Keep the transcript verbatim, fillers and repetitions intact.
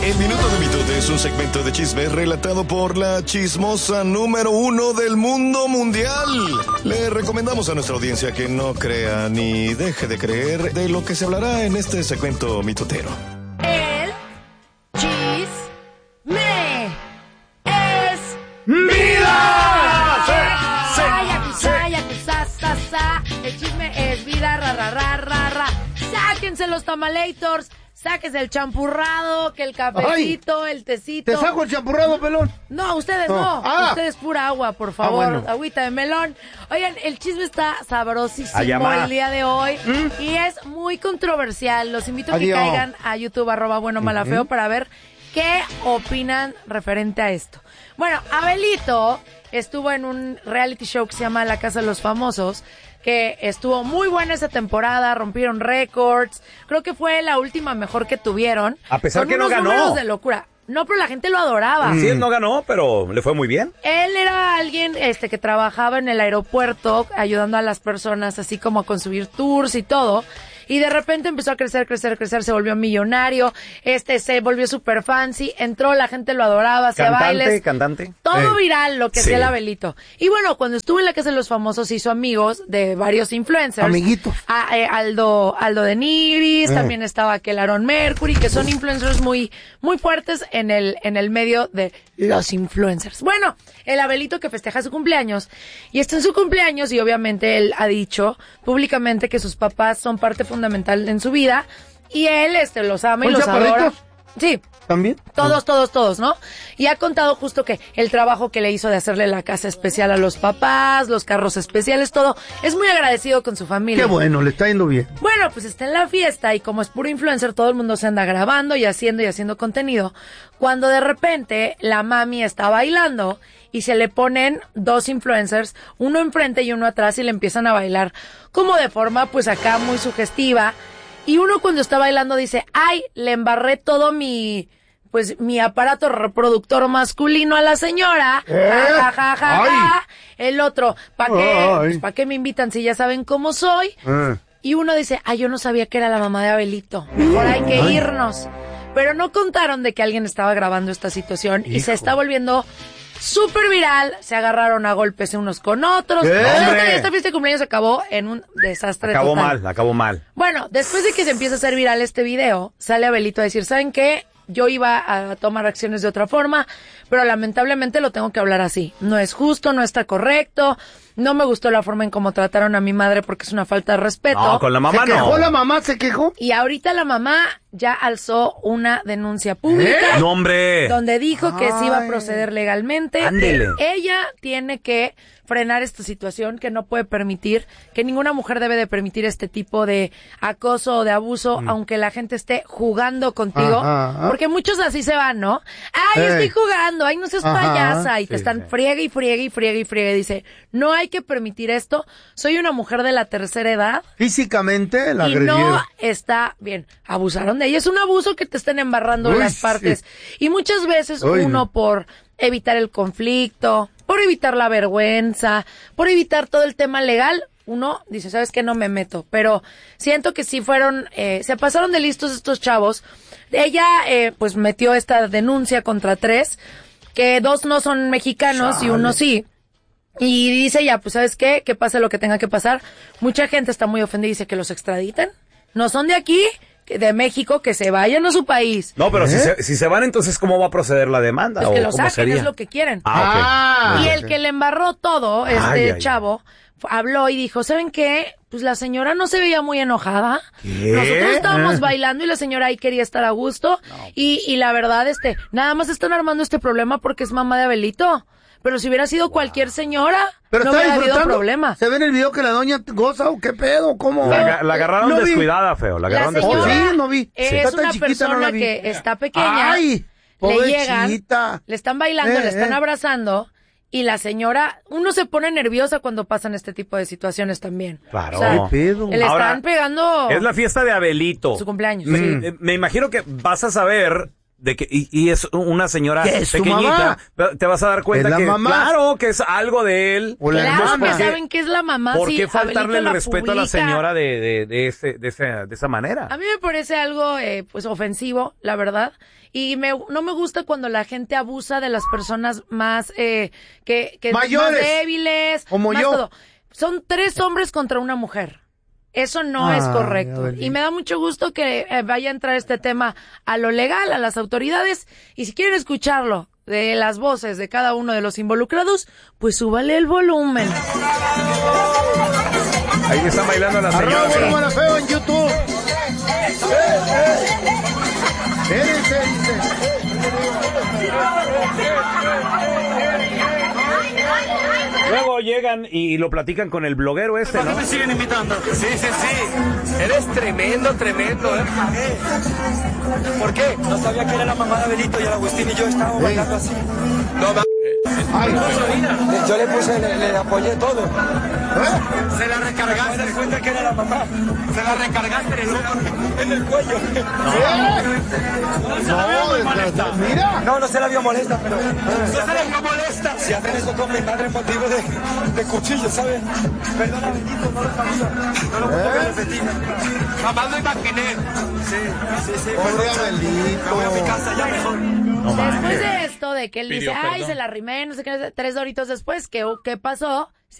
El Minuto de Mitote es un segmento de chismes relatado por la chismosa número uno del mundo mundial. Le recomendamos a nuestra audiencia que no crea ni deje de creer de lo que se hablará en este segmento mitotero. El chisme es vida. El chisme es vida, ra, ra, ra, ra, ra. Sáquense los tamalators. Sáquese el champurrado, que el cafecito, Ay, el tecito. ¿Te saco el champurrado, pelón? No, ustedes no. no. Ah. Ustedes pura agua, por favor. Ah, bueno. Agüita de melón. Oigan, el chisme está sabrosísimo el día de hoy. ¿Mm? Y es muy controversial. Los invito a que Adiós. caigan a YouTube, arroba bueno mala feo, uh-huh. para ver qué opinan referente a esto. Bueno, Abelito estuvo en un reality show que se llama La Casa de los Famosos, que estuvo muy buena esa temporada, rompieron récords, creo que fue la última mejor que tuvieron. A pesar con que no unos ganó. números de locura. No, pero la gente lo adoraba. Sí, él no ganó, pero le fue muy bien. Él era alguien este que trabajaba en el aeropuerto ayudando a las personas así como a conseguir tours y todo. Y de repente empezó a crecer, crecer, crecer, se volvió millonario, este se volvió super fancy, entró, la gente lo adoraba, hacía bailes. Cantante, todo eh. viral lo que sí. hacía el Abelito. Y bueno, cuando estuvo en La Casa de los Famosos hizo amigos de varios influencers. Amiguitos. A, eh, Aldo, Aldo de Nigris, eh. también estaba aquel Aaron Mercury, que son influencers muy, muy fuertes en el, en el medio de los influencers. Bueno, el Abelito que festeja su cumpleaños, y está en su cumpleaños, y obviamente él ha dicho públicamente que sus papás son parte fundamental en su vida, y él este los ama y los adora. Sí. ¿También? Todos, todos, todos, ¿no? Y ha contado justo que el trabajo que le hizo de hacerle la casa especial a los papás, los carros especiales, todo. Es muy agradecido con su familia. Qué bueno, le está yendo bien. Bueno, pues está en la fiesta y como es puro influencer, todo el mundo se anda grabando y haciendo y haciendo contenido. Cuando de repente la mami está bailando y se le ponen dos influencers, uno enfrente y uno atrás, y le empiezan a bailar como de forma pues acá muy sugestiva. Y uno cuando está bailando dice, ay, le embarré todo mi, pues, mi aparato reproductor masculino a la señora. ¿Eh? Ja, ja, ja, ja, ja. El otro, ¿para qué? Pues, ¿para qué me invitan si ya saben cómo soy? Eh. Y uno dice, ay, yo no sabía que era la mamá de Abelito. Mejor hay que ay. irnos. Pero no contaron de que alguien estaba grabando esta situación. Hijo. Y se está volviendo súper viral, se agarraron a golpes unos con otros. Esta, esta fiesta de cumpleaños acabó en un desastre acabó total. mal, acabó mal. Bueno, después de que se empieza a hacer viral este video, sale Abelito a decir, ¿saben qué? Yo iba a tomar acciones de otra forma, pero lamentablemente lo tengo que hablar así. No es justo, no está correcto. No me gustó la forma en cómo trataron a mi madre porque es una falta de respeto. No, con la mamá ¿Se quejó no. la mamá? ¿Se quejó? Y ahorita la mamá ya alzó una denuncia pública. ¿Eh? ¡No, hombre! Donde dijo Ay. que se iba a proceder legalmente. Ándele. Ella tiene que frenar esta situación, que no puede permitir, que ninguna mujer debe de permitir este tipo de acoso o de abuso, mm. aunque la gente esté jugando contigo. Ajá, ajá. Porque muchos así se van, ¿no? ¡Ay, hey. estoy jugando! ¡Ay, no seas ajá. payasa! Y sí, te están sí. friegue y friegue y friegue y friegue. Dice, no hay que permitir esto. Soy una mujer de la tercera edad. Físicamente la y agredieron. no está bien. Abusaron de ella. Es un abuso que te estén embarrando Uy, las partes. Sí. Y muchas veces Uy, uno no. por evitar el conflicto, por evitar la vergüenza, por evitar todo el tema legal, uno dice, ¿sabes qué? No me meto. Pero siento que sí fueron, eh, se pasaron de listos estos chavos. Ella, eh, pues metió esta denuncia contra tres, que dos no son mexicanos Chale. y uno sí. Y dice ya, pues ¿sabes qué? Que pase lo que tenga que pasar. Mucha gente está muy ofendida y dice que los extraditen. No son de aquí, de México, que se vayan a su país. No, pero ¿Eh? si, se, si se van, entonces ¿cómo va a proceder la demanda? Pues que ¿O lo cómo saquen, sería? es lo que quieren. Ah, okay. Y ah, el okay. que le embarró todo, este ay, ay, chavo, ay. habló y dijo, ¿saben qué? Pues la señora no se veía muy enojada. ¿Qué? Nosotros estábamos bailando y la señora ahí quería estar a gusto. No. Y, y la verdad, este, nada más están armando este problema porque es mamá de Abelito. Pero si hubiera sido wow. cualquier señora, Pero no hubiera habido problema. ¿Se ve en el video que la doña goza o qué pedo? ¿Cómo? La, la agarraron no descuidada, feo. La agarraron la señora descuidada. Sí, no vi. Es sí. una chiquita, persona no que está pequeña. Ay, le llegan, le están bailando, eh, le están eh. abrazando. Y la señora, uno se pone nerviosa cuando pasan este tipo de situaciones también. Claro. O sea, ¿Qué pedo? Le Ahora, están pegando. Es la fiesta de Abelito. Su cumpleaños. Me, sí. me imagino que vas a saber de que y, y es una señora ¿Qué es su pequeñita, mamá? pero te vas a dar cuenta ¿Es la que mamá? claro que es algo de él. O la Claro hermana. que saben que es la mamá. ¿Por sí, qué faltarle Abelito el la respeto a la publica. señora de de de, ese, de, esa, de esa manera? A mí me parece algo eh, pues ofensivo, la verdad. Y me, no me gusta cuando la gente abusa de las personas más eh, que, que Mayores. más débiles, Como más yo. todo. Son tres hombres contra una mujer. Eso no Ay, es correcto. Abelito. Y me da mucho gusto que eh, vaya a entrar este tema a lo legal, a las autoridades. Y si quieren escucharlo de las voces de cada uno de los involucrados, pues súbale el volumen. Ahí están bailando las Arroba señoras. Bueno, Mala, Feo en YouTube. Eh, eh. Espérense, dice. Luego llegan y lo platican con el bloguero este, ¿no? me siguen invitando? Sí, sí, sí. Eres tremendo, tremendo, ¿eh? ¿Por qué? No sabía que era la mamá de Abelito y el Agustín y yo estábamos bailando así. No, ma... Ay, Yo le puse, le, le apoyé todo. Se la recargaste. ¿Te das cuenta que era la mamá? Se la recargaste en el, en el cuello. no, desgraciado. Mira. No, no se la vio molesta, pero... No se la vio molesta. Si hacen eso con mi madre motivo de, de cuchillo, ¿sabes? Perdona, Benito, no lo sabía. No lo puedo repetir. Jamás lo imaginé. Sí, sí, sí. Pobre Me voy a mi Abelito. casa ya mejor. Después de esto, de que él dice, Pidió ay, perdón. se la rimé, no sé qué, tres doritos después, ¿qué, qué pasó?